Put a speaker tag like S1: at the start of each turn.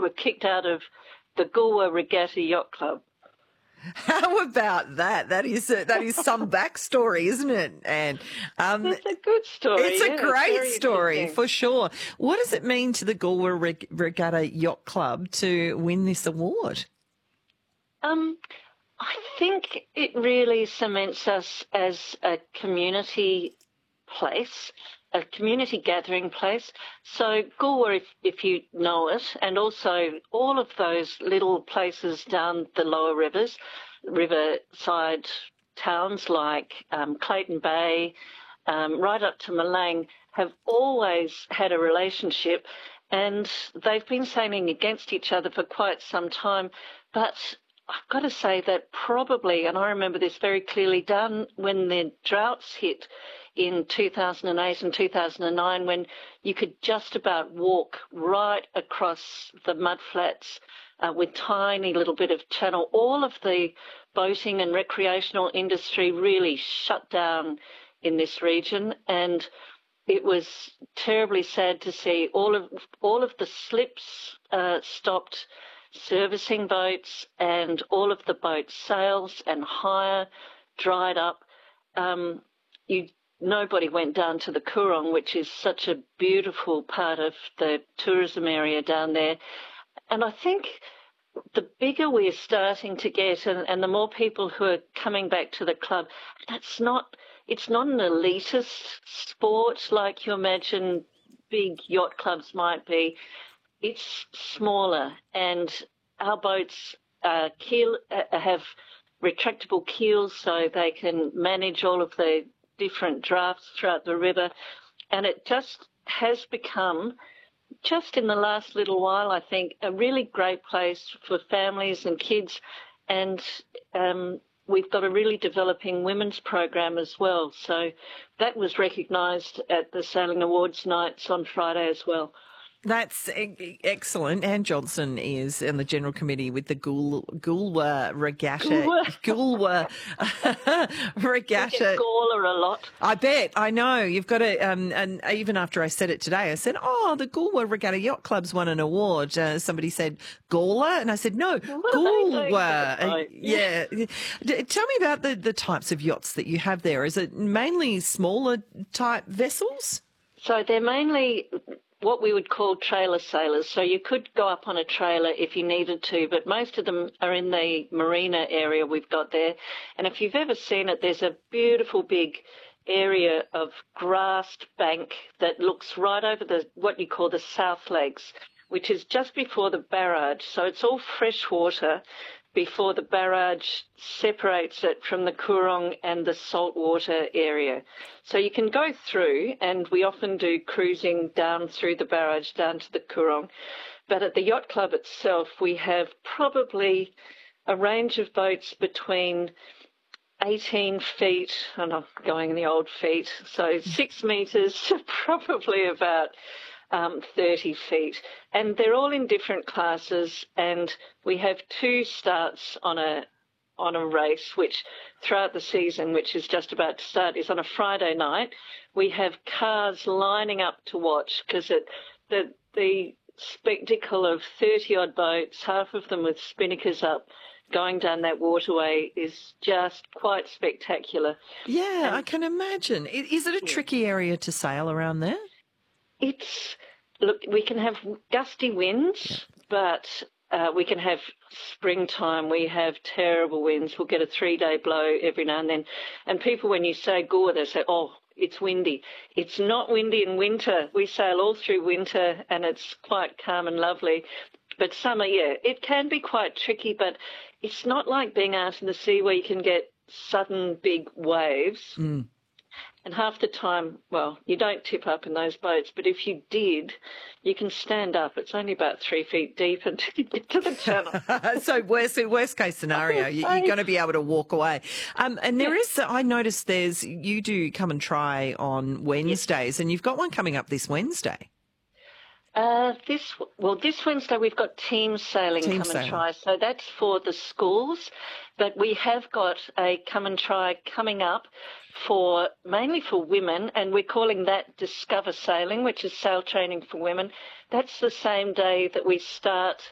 S1: were kicked out of the Goolwa Regatta Yacht Club.
S2: How about that? That is some backstory, isn't it? And
S1: it's a good story.
S2: It's a great story for sure. What does it mean to the Goolwa Regatta Yacht Club to win this award?
S1: I think it really cements us as a community place, a community gathering place. So Goolwa, if you know it, and also all of those little places down the lower rivers, riverside towns like Clayton Bay, right up to Malang, have always had a relationship, and they've been sailing against each other for quite some time. But I've got to say that probably, and I remember this very clearly, down when the droughts hit in 2008 and 2009, when you could just about walk right across the mudflats with tiny little bit of channel, all of the boating and recreational industry really shut down in this region, and it was terribly sad to see all of the slips stopped servicing boats, and all of the boat sales and hire dried up. Nobody went down to the Coorong, which is such a beautiful part of the tourism area down there. And I think the bigger we're starting to get, and the more people who are coming back to the club, it's not an elitist sport like you imagine big yacht clubs might be. It's smaller, and our boats have retractable keels so they can manage all of the different drafts throughout the river. And it just has become, just in the last little while, I think, a really great place for families and kids. And we've got a really developing women's program as well. So that was recognised at the Sailing Awards nights on Friday as well.
S2: That's excellent. Anne Johnson is in the General Committee with the Goolwa Regatta. Goolwa Regatta.
S1: We get Gawler a lot.
S2: I bet. I know. You've got to, and even after I said it today, I said, the Goolwa Regatta Yacht Club's won an award. Somebody said Gawler, and I said, no, Goolwa. Yeah. Tell me about the types of yachts that you have there. Is it mainly smaller type vessels?
S1: So they're mainly what we would call trailer sailors. So you could go up on a trailer if you needed to, but most of them are in the marina area we've got there. And if you've ever seen it, there's a beautiful big area of grassed bank that looks right over what you call the South Lakes, which is just before the barrage. So it's all fresh water before the barrage separates it from the Coorong and the saltwater area. So you can go through, and we often do cruising down through the barrage down to the Coorong. But at the yacht club itself, we have probably a range of boats between 18 feet, and I'm going in the old feet, so 6 metres to probably about 30 feet. And they're all in different classes, and we have 2 starts on a race, which throughout the season, which is just about to start, is on a Friday night. We have cars lining up to watch, because the spectacle of 30-odd boats, half of them with spinnakers up, going down that waterway is just quite spectacular.
S2: Yeah, I can imagine. Is it a tricky area to sail around there?
S1: Look, we can have gusty winds, but we can have springtime. We have terrible winds. We'll get a 3-day blow every now and then. And people, when you say Goolwa, they say, it's windy. It's not windy in winter. We sail all through winter, and it's quite calm and lovely. But summer, it can be quite tricky, but it's not like being out in the sea where you can get sudden big waves. Mm. And half the time, you don't tip up in those boats, but if you did, you can stand up. It's only about 3 feet deep until you get to the channel.
S2: So worst case scenario, you're going to be able to walk away. And there is, I noticed you do come and try on Wednesdays, and you've got one coming up this Wednesday.
S1: This Wednesday we've got team sailing come and try, so that's for the schools. But we have got a come and try coming up mainly for women, and we're calling that Discover Sailing, which is sail training for women. That's the same day that we start